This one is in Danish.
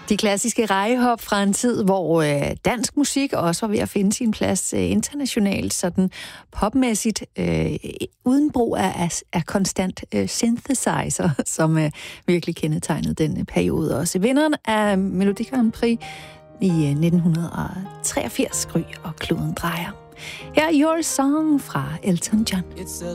De klassiske rejehop fra en tid, hvor dansk musik også var ved at finde sin plads internationalt, sådan popmæssigt, uden brug af konstant synthesizer, som virkelig kendetegnede den periode også. Vinderen af Melodi Grand Prix i 1983, Gry og kloden drejer. Her er Your Song fra Elton John. It's a